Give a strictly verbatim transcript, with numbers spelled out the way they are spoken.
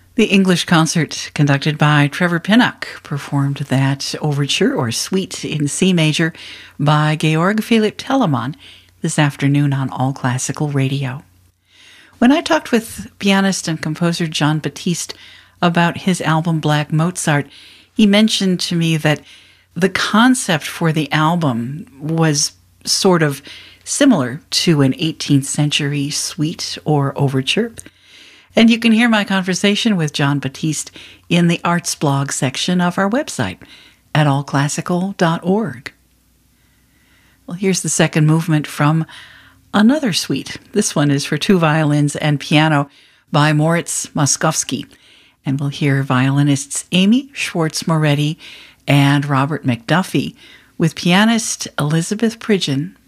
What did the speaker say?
The English concert conducted by Trevor Pinnock performed that overture or suite in C major by Georg Philipp Telemann this afternoon on All Classical Radio. When I talked with pianist and composer Jon Batiste about his album Black Mozart, he mentioned to me that the concept for the album was sort of similar to an eighteenth century suite or overture. And you can hear my conversation with Jon Batiste in the Arts blog section of our website at all classical dot org. Well, here's the second movement from another suite. This one is for two violins and piano by Moritz Moszkowski. And we'll hear violinists Amy Schwartz-Moretti and Robert McDuffie with pianist Elizabeth Pridgeon